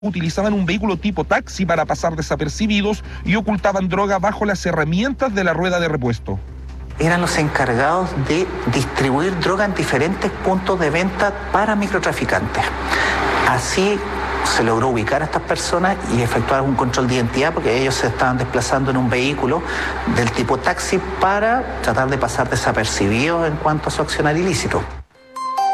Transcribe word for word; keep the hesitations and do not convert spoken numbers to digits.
utilizaban un vehículo tipo taxi para pasar desapercibidos y ocultaban droga bajo las herramientas de la rueda de repuesto. Eran los encargados de distribuir droga en diferentes puntos de venta para microtraficantes. Así se logró ubicar a estas personas y efectuar un control de identidad porque ellos se estaban desplazando en un vehículo del tipo taxi para tratar de pasar desapercibidos en cuanto a su accionar ilícito.